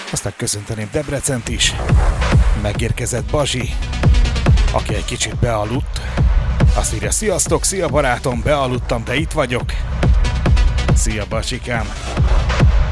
Aztán köszönteném Debrecent is. Megérkezett Bazsi, aki egy kicsit bealudt. Azt írja, sziasztok, szia barátom, bealudtam, de itt vagyok. Szia Bazsikám.